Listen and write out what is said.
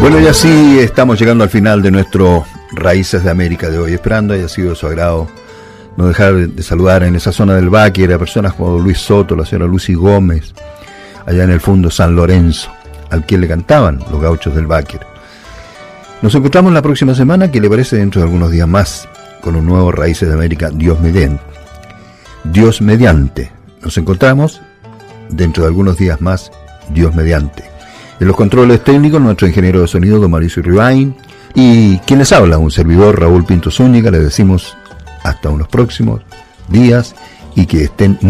Bueno, y así estamos llegando al final de nuestro Raíces de América de hoy, esperando haya sido de su agrado. No dejar de saludar en esa zona del Báquer a personas como Luis Soto, la señora Lucy Gómez, allá en el fondo San Lorenzo, al que le cantaban los gauchos del Báquer. Nos encontramos la próxima semana, que le parece, dentro de algunos días más, con un nuevo Raíces de América, Dios mediante. Nos encontramos dentro de algunos días más, Dios mediante. En los controles técnicos, nuestro ingeniero de sonido, don Mauricio Rivain, y quien les habla, un servidor, Raúl Pinto Zúñiga. Le decimos hasta unos próximos días y que estén